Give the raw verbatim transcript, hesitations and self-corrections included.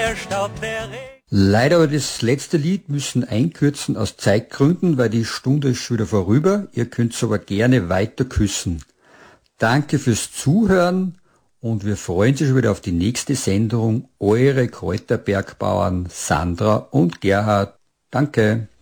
Leider aber das letzte Lied müssen einkürzen aus Zeitgründen, weil die Stunde ist schon wieder vorüber. Ihr könnt es aber gerne weiter küssen. Danke fürs Zuhören und wir freuen uns schon wieder auf die nächste Sendung. Eure Kräuterbergbauern Sandra und Gerhard. Danke.